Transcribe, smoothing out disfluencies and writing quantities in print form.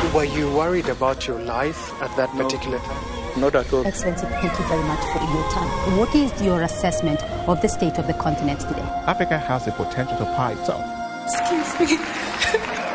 Were you worried about your life at that particular time? Not at all. Excellency, thank you very much for your time. What is your assessment of the state of the continent today? Africa has the potential to power itself. Excuse me.